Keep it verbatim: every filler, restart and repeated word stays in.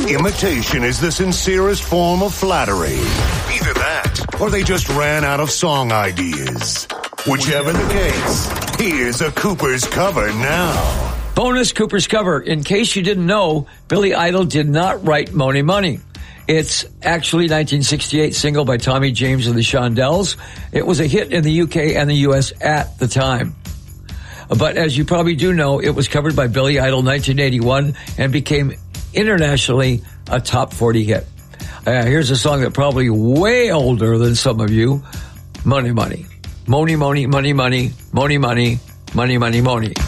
Imitation is the sincerest form of flattery. Either that, or they just ran out of song ideas. Whichever the case, here's a Cooper's cover now. Bonus Cooper's cover. In case you didn't know, Billy Idol did not write Money Money. It's actually nineteen sixty-eight single by Tommy James and the Shondells. It was a hit in the U K and the U S at the time. But as you probably do know, it was covered by Billy Idol in nineteen eighty-one and became internationally a top forty hit. Uh, here's a song that probably way older than some of you. Money Money. Money, money, money, money, money, money, money, money, money.